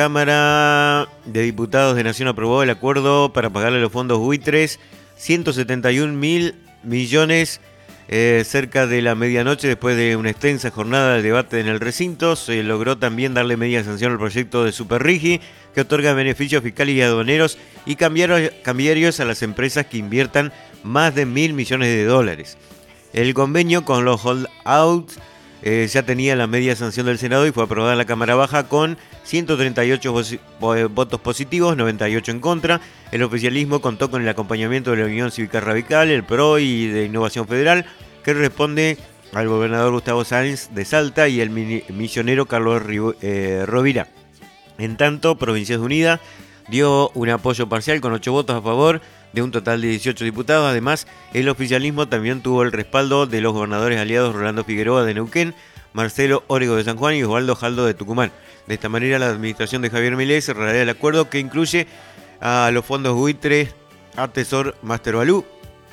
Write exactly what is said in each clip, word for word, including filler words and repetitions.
Cámara de Diputados de Nación aprobó el acuerdo para pagarle a los fondos buitres ciento setenta y un mil millones eh, cerca de la medianoche. Después de una extensa jornada de debate en el recinto, se logró también darle media sanción al proyecto de Superrigi, que otorga beneficios fiscales y aduaneros y cambiarios a las empresas que inviertan más de mil millones de dólares. El convenio con los holdouts eh, ya tenía la media sanción del Senado y fue aprobada en la Cámara Baja con ciento treinta y ocho votos positivos, noventa y ocho en contra. El oficialismo contó con el acompañamiento de la Unión Cívica Radical, el P R O y de Innovación Federal, que responde al gobernador Gustavo Sáenz de Salta y el misionero Carlos eh, Rovira. En tanto, Provincias Unidas dio un apoyo parcial con ocho votos a favor de un total de dieciocho diputados. Además, el oficialismo también tuvo el respaldo de los gobernadores aliados Rolando Figueroa de Neuquén, Marcelo Órego de San Juan y Osvaldo Jaldo de Tucumán. De esta manera, la administración de Javier Milei cerrará el acuerdo que incluye a los fondos buitres Atesor Master Value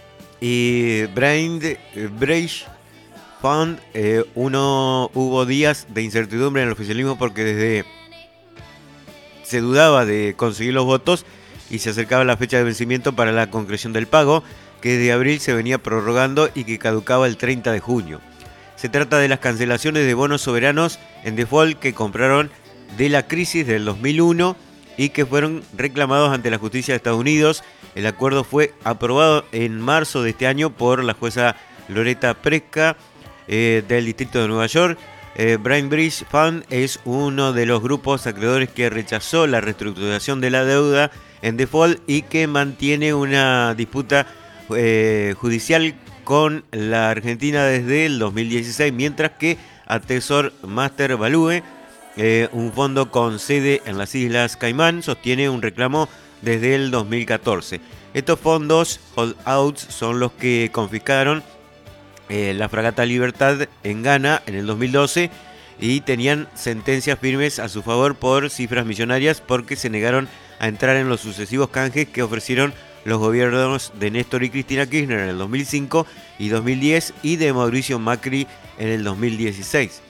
y Brain Bridge Fund. Eh, uno hubo días de incertidumbre en el oficialismo porque desde se dudaba de conseguir los votos y se acercaba la fecha de vencimiento para la concreción del pago, que de abril se venía prorrogando y que caducaba el treinta de junio. Se trata de las cancelaciones de bonos soberanos en default que compraron de la crisis del dos mil uno y que fueron reclamados ante la justicia de Estados Unidos. El acuerdo fue aprobado en marzo de este año por la jueza Loretta Preska eh, del Distrito de Nueva York. Eh, Brain Bridge Fund es uno de los grupos acreedores que rechazó la reestructuración de la deuda en default y que mantiene una disputa eh, judicial con la Argentina desde el dos mil dieciséis, mientras que Atesor Master Value, eh, un fondo con sede en las Islas Caimán, sostiene un reclamo desde el dos mil catorce. Estos fondos holdouts son los que confiscaron eh, la fragata Libertad en Ghana en el dos mil doce y tenían sentencias firmes a su favor por cifras millonarias porque se negaron a entrar en los sucesivos canjes que ofrecieron los gobiernos de Néstor y Cristina Kirchner en el dos mil cinco y dos mil diez y de Mauricio Macri en el dos mil dieciséis.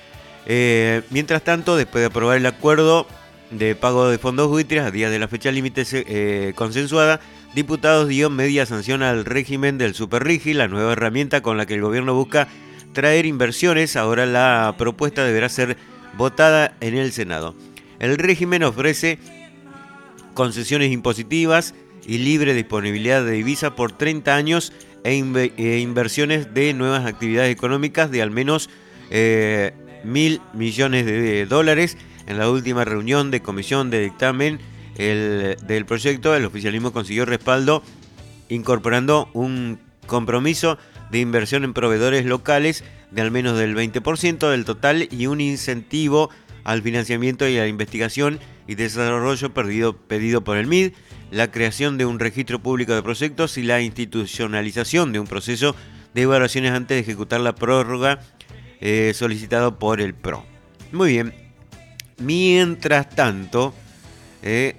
Eh, mientras tanto, después de aprobar el acuerdo de pago de fondos buitres a días de la fecha límite eh, consensuada, diputados dio media sanción al régimen del Superrigi, la nueva herramienta con la que el gobierno busca traer inversiones. Ahora la propuesta deberá ser votada en el Senado. El régimen ofrece concesiones impositivas y libre disponibilidad de divisa por treinta años e, inv- e inversiones de nuevas actividades económicas de al menos eh, mil millones de dólares. En la última reunión de comisión de dictamen el, del proyecto, el oficialismo consiguió respaldo incorporando un compromiso de inversión en proveedores locales de al menos del veinte por ciento del total y un incentivo al financiamiento y a la investigación y desarrollo pedido, pedido por el M I D, la creación de un registro público de proyectos y la institucionalización de un proceso de evaluaciones antes de ejecutar la prórroga eh, solicitado por el P R O. Muy bien. Mientras tanto, eh,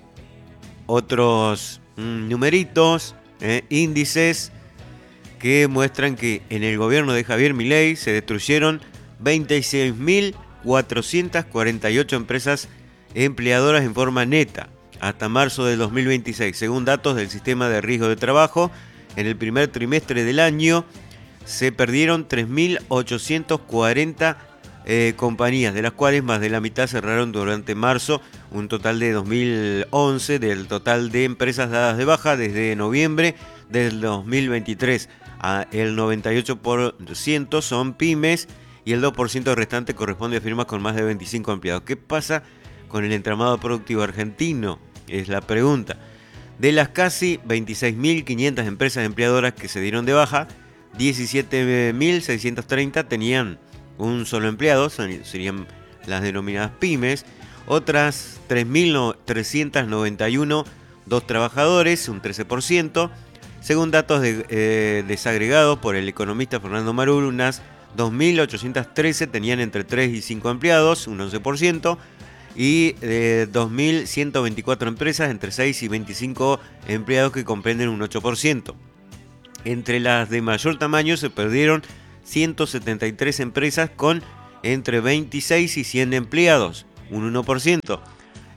otros mm, numeritos, eh, índices que muestran que en el gobierno de Javier Milei se destruyeron veintiséis mil cuatrocientas cuarenta y ocho empresas empleadoras en forma neta hasta marzo del dos mil veintiséis. Según datos del Sistema de Riesgo de Trabajo, en el primer trimestre del año se perdieron tres mil ochocientas cuarenta eh, compañías, de las cuales más de la mitad cerraron durante marzo, un total de dos mil once del total de empresas dadas de baja desde noviembre del dos mil veintitrés. El noventa y ocho por ciento son pymes y el dos por ciento restante corresponde a firmas con más de veinticinco empleados. ¿Qué pasa con el entramado productivo argentino? Es la pregunta. De las casi veintiséis mil quinientas empresas empleadoras que se dieron de baja, diecisiete mil seiscientos treinta tenían un solo empleado, serían las denominadas pymes. Otras tres mil trescientos noventa y uno, dos trabajadores, un trece por ciento. Según datos de, eh, desagregados por el economista Fernando Marul, unas dos mil ochocientos trece tenían entre tres y cinco empleados, un once por ciento, y eh, dos mil ciento veinticuatro empresas entre seis y veinticinco empleados, que comprenden un ocho por ciento. Entre las de mayor tamaño se perdieron ciento setenta y tres empresas con entre veintiséis y cien empleados, un uno por ciento.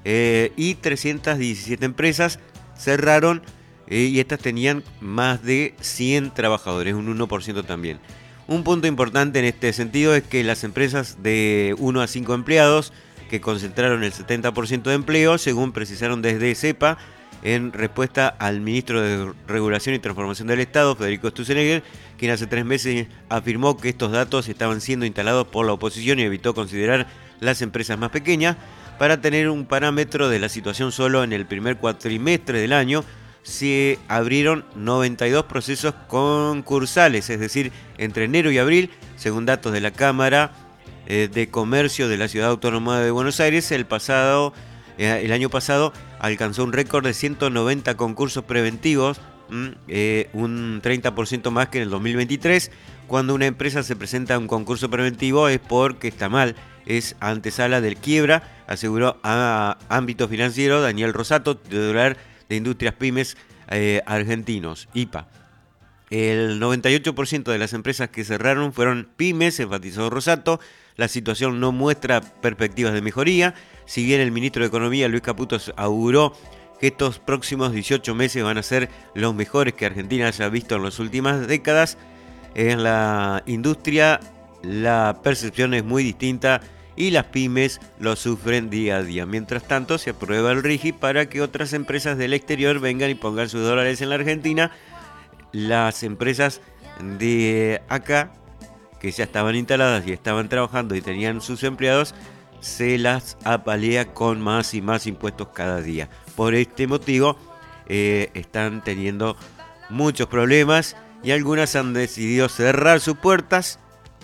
eh, y trescientas diecisiete empresas cerraron eh, y estas tenían más de cien trabajadores, un uno por ciento también. Un punto importante en este sentido es que las empresas de uno a cinco empleados, que concentraron el setenta por ciento de empleo, según precisaron desde CEPA, en respuesta al ministro de Regulación y Transformación del Estado, Federico Sturzenegger, quien hace tres meses afirmó que estos datos estaban siendo instalados por la oposición y evitó considerar las empresas más pequeñas. Para tener un parámetro de la situación, solo en el primer cuatrimestre del año se abrieron noventa y dos procesos concursales, es decir, entre enero y abril, según datos de la Cámara eh, de Comercio de la Ciudad Autónoma de Buenos Aires. El pasado, eh, el año pasado alcanzó un récord de ciento noventa concursos preventivos, mm, eh, un treinta por ciento más que en el dos mil veintitrés. Cuando una empresa se presenta a un concurso preventivo es porque está mal, es antesala del quiebra, aseguró a Ámbito Financiero Daniel Rosato, titular de Industrias Pymes eh, Argentinos, I P A. El noventa y ocho por ciento de las empresas que cerraron fueron pymes, enfatizó Rosato. La situación no muestra perspectivas de mejoría. Si bien el ministro de Economía, Luis Caputo, auguró que estos próximos dieciocho meses van a ser los mejores que Argentina haya visto en las últimas décadas, en la industria la percepción es muy distinta y las pymes lo sufren día a día. Mientras tanto, se aprueba el RIGI para que otras empresas del exterior vengan y pongan sus dólares en la Argentina. Las empresas de acá, que ya estaban instaladas y estaban trabajando y tenían sus empleados, se las apalea con más y más impuestos cada día. Por este motivo, eh, están teniendo muchos problemas y algunas han decidido cerrar sus puertas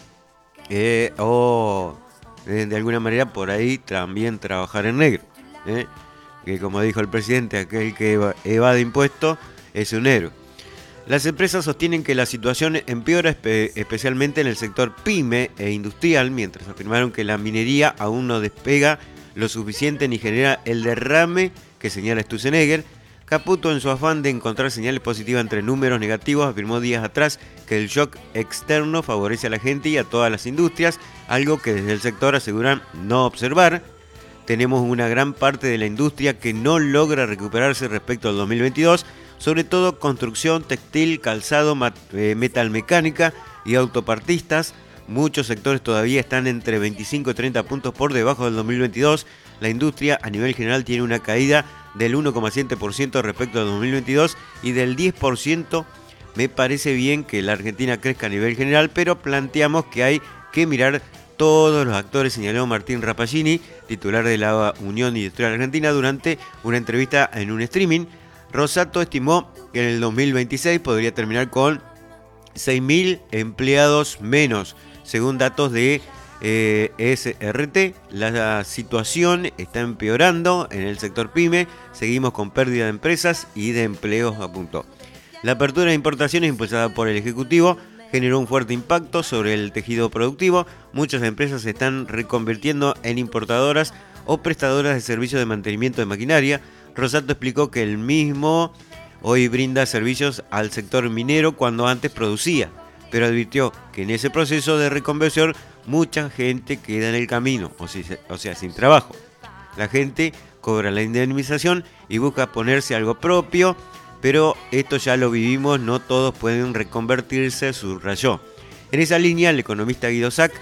eh, o... de alguna manera por ahí también trabajar en negro, ¿eh? Que como dijo el presidente, aquel que evade impuestos es un héroe. Las empresas sostienen que la situación empeora espe- especialmente en el sector pyme e industrial, mientras afirmaron que la minería aún no despega lo suficiente ni genera el derrame que señala Sturzenegger. Caputo, en su afán de encontrar señales positivas entre números negativos, afirmó días atrás que el shock externo favorece a la gente y a todas las industrias, algo que desde el sector aseguran no observar. Tenemos una gran parte de la industria que no logra recuperarse respecto al dos mil veintidós, sobre todo construcción, textil, calzado, metalmecánica y autopartistas. Muchos sectores todavía están entre veinticinco y treinta puntos por debajo del dos mil veintidós. La industria a nivel general tiene una caída del uno coma siete por ciento respecto al dos mil veintidós y del diez por ciento. Me parece bien que la Argentina crezca a nivel general, pero planteamos que hay que mirar todos los actores, señaló Martín Rapagini, titular de la Unión Industrial Argentina, durante una entrevista en un streaming. Rosato estimó que en el dos mil veintiséis podría terminar con seis mil empleados menos, según datos de Eh, S R T. La situación está empeorando en el sector pyme, seguimos con pérdida de empresas y de empleos, apuntó. La apertura de importaciones impulsada por el Ejecutivo generó un fuerte impacto sobre el tejido productivo. Muchas empresas se están reconvirtiendo en importadoras o prestadoras de servicios de mantenimiento de maquinaria. Rosato explicó que el mismo hoy brinda servicios al sector minero cuando antes producía, pero advirtió que en ese proceso de reconversión mucha gente queda en el camino, o sea, o sea, sin trabajo. La gente cobra la indemnización y busca ponerse algo propio, pero esto ya lo vivimos, no todos pueden reconvertirse, subrayó. En esa línea, el economista Guido Sac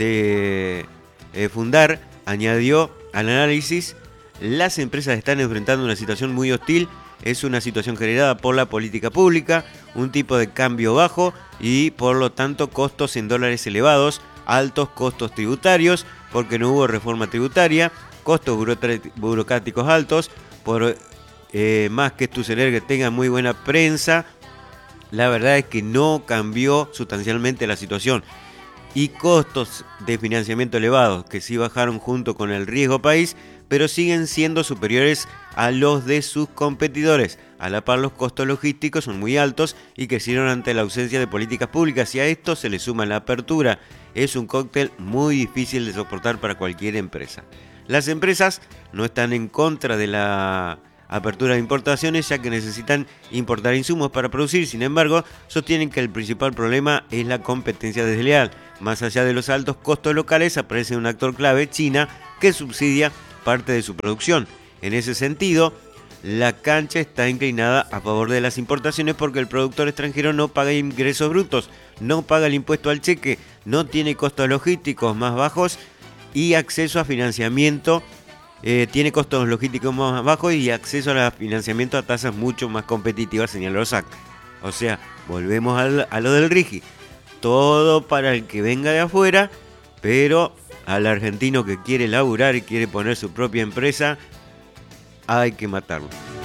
de eh, Fundar añadió al análisis: las empresas están enfrentando una situación muy hostil, es una situación generada por la política pública, un tipo de cambio bajo y por lo tanto costos en dólares elevados, altos costos tributarios porque no hubo reforma tributaria, costos burocráticos altos, por eh, más que Sturzenegger tenga muy buena prensa, la verdad es que no cambió sustancialmente la situación. Y costos de financiamiento elevados que sí bajaron junto con el riesgo país, pero siguen siendo superiores a los de sus competidores. A la par, los costos logísticos son muy altos y crecieron ante la ausencia de políticas públicas, y a esto se le suma la apertura. Es un cóctel muy difícil de soportar para cualquier empresa. Las empresas no están en contra de la apertura de importaciones, ya que necesitan importar insumos para producir. Sin embargo, sostienen que el principal problema es la competencia desleal. Más allá de los altos costos locales, aparece un actor clave, China, que subsidia parte de su producción. En ese sentido, la cancha está inclinada a favor de las importaciones porque el productor extranjero no paga ingresos brutos, no paga el impuesto al cheque, no tiene costos logísticos más bajos y acceso a financiamiento, eh, tiene costos logísticos más bajos y acceso a financiamiento a tasas mucho más competitivas, señaló Sac. O sea, volvemos al, a lo del Rigi. Todo para el que venga de afuera, pero al argentino que quiere laburar y quiere poner su propia empresa, hay que matarlo.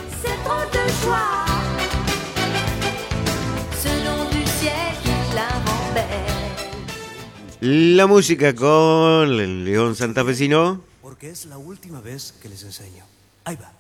La música con el León Santafesino. Porque es la última vez que les enseño. Ahí va.